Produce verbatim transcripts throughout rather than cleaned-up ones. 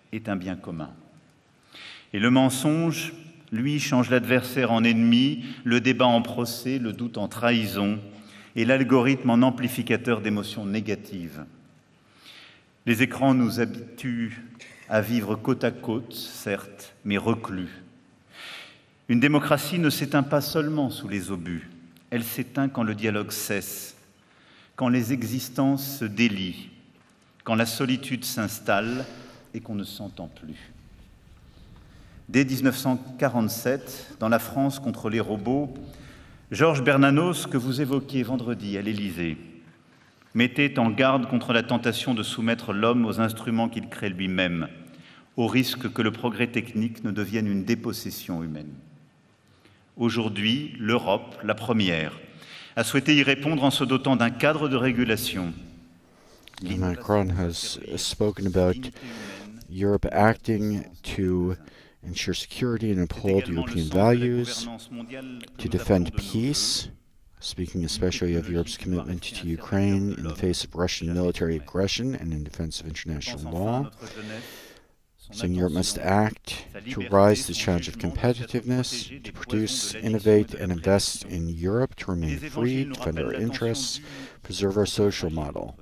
est un bien commun. Et le mensonge, lui, change l'adversaire en ennemi, le débat en procès, le doute en trahison, et l'algorithme en amplificateur d'émotions négatives. Les écrans nous habituent à vivre côte à côte, certes, mais reclus. Une démocratie ne s'éteint pas seulement sous les obus, elle s'éteint quand le dialogue cesse, quand les existences se délient, quand la solitude s'installe et qu'on ne s'entend plus. Dès mille neuf cent quarante-sept, dans la France contre les robots, Georges Bernanos, que vous évoquiez vendredi à l'Élysée, mettait en garde contre la tentation de soumettre l'homme aux instruments qu'il crée lui-même, au risque que le progrès technique ne devienne une dépossession humaine. Aujourd'hui, l'Europe, la première, a souhaité y répondre en se dotant d'un cadre de régulation. Macron has spoken about Europe acting to ensure security and uphold European values, to defend peace, speaking especially of Europe's commitment to Ukraine in the face of Russian military aggression and in defense of international law. Saying Europe must act to rise to the challenge of competitiveness, to produce, innovate, and invest in Europe, to remain free, defend our interests, preserve our social model,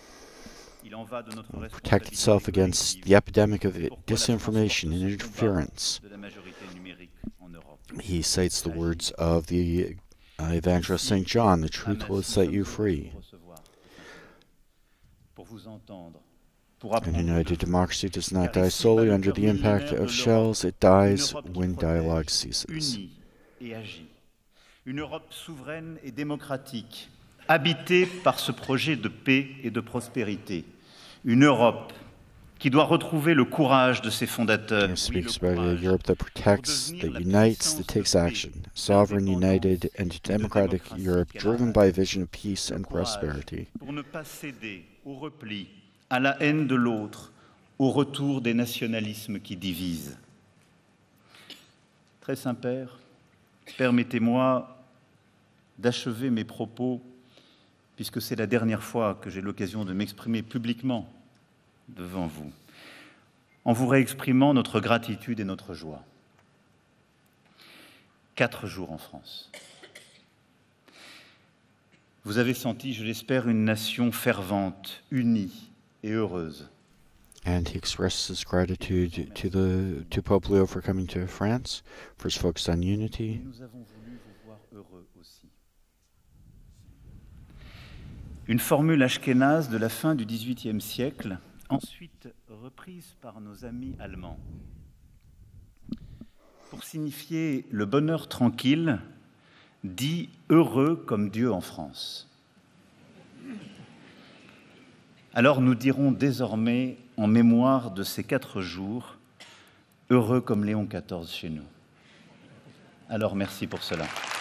protect itself against the epidemic of disinformation and interference. He cites the words of the uh, evangelist Saint John, "The truth will set you free." An united democracy does not die solely under the impact of shells, it dies when dialogue ceases. Une Europe souveraine et démocratique, habitée par ce projet de paix et de prospérité. Une Europe qui doit retrouver le courage de ses fondateurs. He speaks about a Europe that protects, that unites, that takes action. Sovereign, united, and democratic Europe driven by a vision of peace and prosperity. Pour ne pas céder au repli, à la haine de l'autre, au retour des nationalismes qui divisent. Très Saint-Père, permettez-moi d'achever mes propos, puisque c'est la dernière fois que j'ai l'occasion de m'exprimer publiquement devant vous, en vous réexprimant notre gratitude et notre joie. Quatre jours en France. Vous avez senti, je l'espère, une nation fervente, unie et heureuse. And he expresses his gratitude to the to Pope Leo for coming to France, for his focus on unity. Nous avons voulu vous voir heureux aussi. Une formule ashkénaze de la fin du dix-huitième siècle, ensuite reprise par nos amis allemands. Pour signifier le bonheur tranquille, dit heureux comme Dieu en France. Alors nous dirons désormais, en mémoire de ces quatre jours, heureux comme Léon quatorze chez nous. Alors merci pour cela.